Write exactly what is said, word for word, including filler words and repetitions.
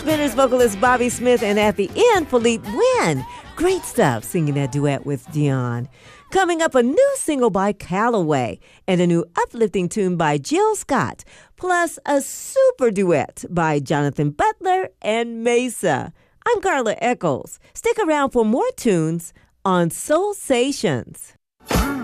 Spinners vocalist Bobby Smith, and at the end, Philippe Wynn. Great stuff singing that duet with Dion. Coming up, a new single by Calloway and a new uplifting tune by Jill Scott, plus a super duet by Jonathan Butler and Mesa. I'm Carla Eccles. Stick around for more tunes on Soul Sations.